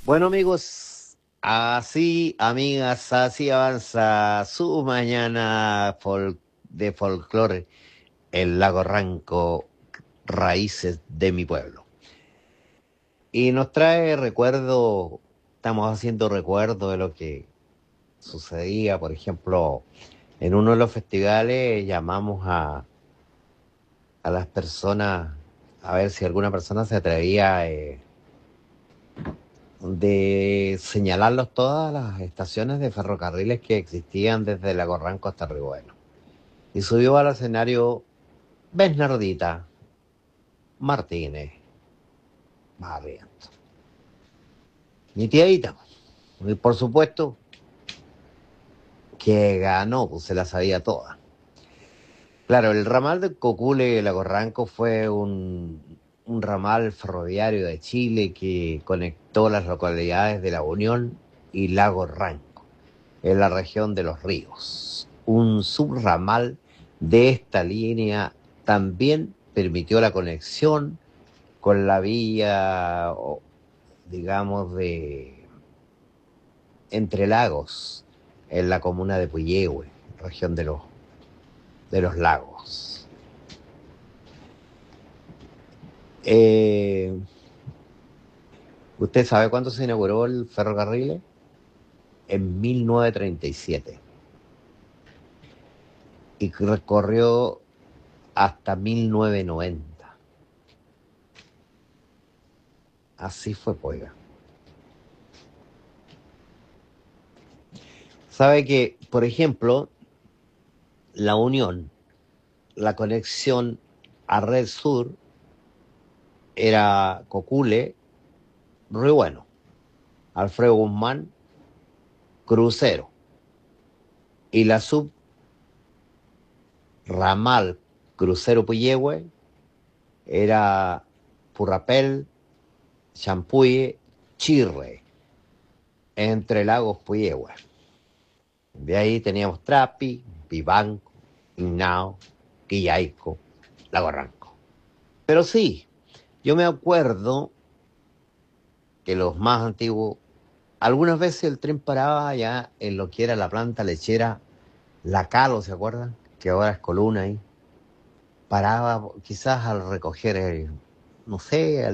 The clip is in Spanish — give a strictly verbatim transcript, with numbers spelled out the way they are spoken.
Bueno, amigos, así, amigas, así avanza su mañana fol- de folclore, el lago Ranco, raíces de mi pueblo. Y nos trae recuerdo, estamos haciendo recuerdo de lo que sucedía, por ejemplo, en uno de los festivales llamamos a, a las personas, a ver si alguna persona se atrevía eh, de señalarlos todas las estaciones de ferrocarriles que existían desde Lago Ranco hasta Río Bueno. Y subió al escenario Bernardita Martínez Barrientos. Mi tiadita, y por supuesto que ganó, pues se la sabía toda. Claro, el ramal de Cocule Lago Ranco fue un, un ramal ferroviario de Chile que conectó las localidades de La Unión y Lago Ranco, en la región de los ríos. Un subramal de esta línea también permitió la conexión con la vía, o, digamos, de Entre Lagos, en la comuna de Puyehue, región de los, de los lagos. Eh, ¿Usted sabe cuándo se inauguró el ferrocarril? En mil novecientos treinta y siete. Y recorrió hasta mil novecientos noventa. Así fue, pues. Sabe que, por ejemplo, la unión, la conexión a Red Sur era Cocule, Río Bueno, Alfredo Guzmán, Crucero. Y la subramal Crucero Puyehue era Purrapel, Champuye, Chirre, entre Lagos Puyehue. De ahí teníamos Trapi, Vivanco, Innao, Quillaico, Lago Ranco. Pero sí, yo me acuerdo que los más antiguos, algunas veces el tren paraba allá en lo que era la planta lechera La Calo, ¿se acuerdan? Que ahora es Coluna ahí. Paraba quizás al recoger, el, no sé,